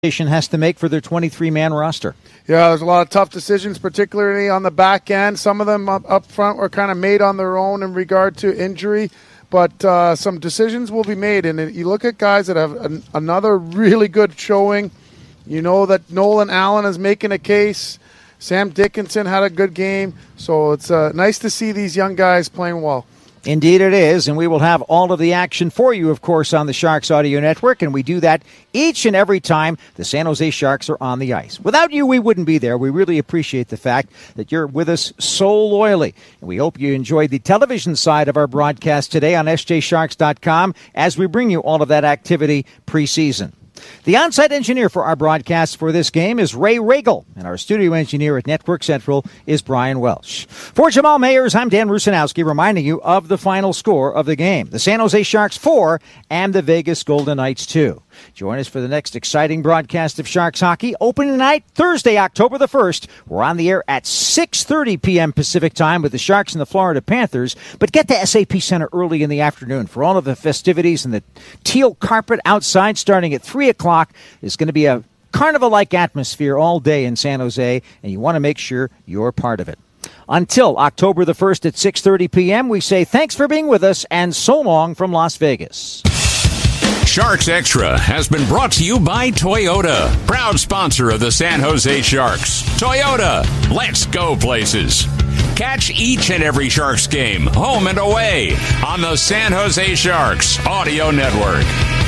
has to make for their 23-man roster. Yeah, there's a lot of tough decisions, particularly on the back end. Some of them up front were kind of made on their own in regard to injury, but some decisions will be made. And you look at guys that have another really good showing. You know that Nolan Allen is making a case. Sam Dickinson had a good game. So it's nice to see these young guys playing well. Indeed it is, and we will have all of the action for you, of course, on the Sharks Audio Network, and we do that each and every time the San Jose Sharks are on the ice. Without you, we wouldn't be there. We really appreciate the fact that you're with us so loyally. And we hope you enjoyed the television side of our broadcast today on sjsharks.com as we bring you all of that activity preseason. The on-site engineer for our broadcast for this game is Ray Regal, and our studio engineer at Network Central is Brian Welsh. For Jamal Mayers, I'm Dan Rusanowski, reminding you of the final score of the game. The San Jose Sharks 4 and the Vegas Golden Knights 2. Join us for the next exciting broadcast of Sharks hockey. Opening night, Thursday, October the 1st. We're on the air at 6:30 p.m. Pacific time with the Sharks and the Florida Panthers. But get to SAP Center early in the afternoon for all of the festivities and the teal carpet outside starting at 3 o'clock. It's going to be a carnival-like atmosphere all day in San Jose, and you want to make sure you're part of it. Until October the 1st at 6:30 p.m., we say thanks for being with us and so long from Las Vegas. Sharks Extra has been brought to you by Toyota, proud sponsor of the San Jose Sharks. Toyota, let's go places. Catch each and every Sharks game, home and away, on the San Jose Sharks Audio Network.